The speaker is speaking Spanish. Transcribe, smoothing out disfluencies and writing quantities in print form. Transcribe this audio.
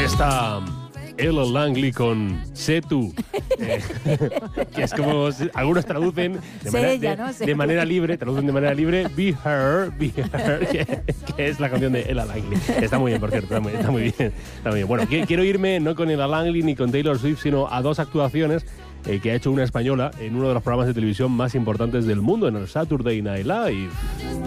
Está Ella Langley con Sé tú, que es como algunos traducen de manera libre, traducen de manera libre Be Her, que es la canción de Ella Langley. Está muy bien, por cierto, está muy bien. Bueno, quiero irme no con Ella Langley ni con Taylor Swift, sino a dos actuaciones que ha hecho una española en uno de los programas de televisión más importantes del mundo, en el Saturday Night Live.